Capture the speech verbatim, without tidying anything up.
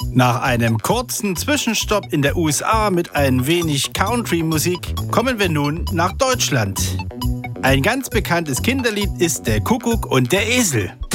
Nach einem kurzen Zwischenstopp in der U S A mit ein wenig Country-Musik kommen wir nun nach Deutschland. Ein ganz bekanntes Kinderlied ist Der Kuckuck und der Esel.